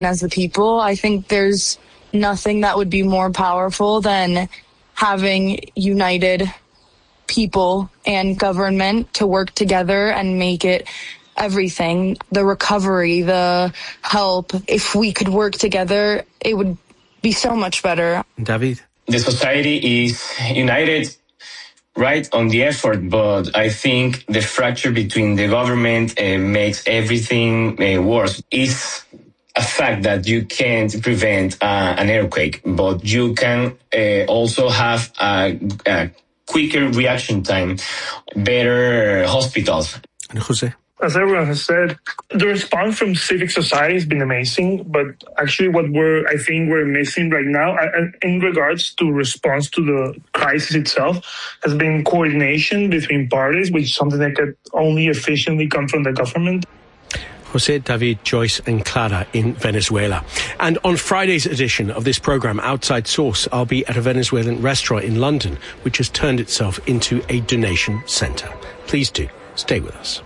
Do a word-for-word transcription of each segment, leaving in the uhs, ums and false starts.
As the people, I think there's nothing that would be more powerful than having united people and government to work together and make it everything. The recovery, the help. If we could work together, it would be so much better. David? The society is united right on the effort, but I think the fracture between the government uh, makes everything uh, worse. It's a fact that you can't prevent uh, an earthquake, but you can uh, also have a, a quicker reaction time, better hospitals. And Jose? As everyone has said, the response from civic society has been amazing, but actually what we're, I think we're missing right now, in regards to response to the crisis itself, has been coordination between parties, which is something that could only efficiently come from the government. Jose, David, Joyce and Clara in Venezuela. And on Friday's edition of this programme, Outside Source, I'll be at a Venezuelan restaurant in London, which has turned itself into a donation centre. Please do stay with us.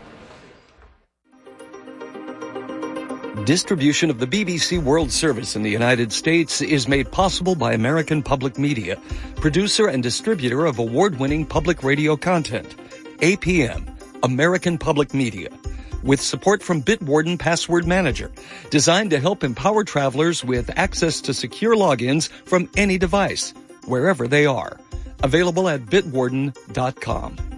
Distribution of the B B C World Service in the United States is made possible by American Public Media, producer and distributor of award-winning public radio content. A P M, American Public Media, with support from Bitwarden Password Manager, designed to help empower travelers with access to secure logins from any device, wherever they are. Available at bitwarden dot com.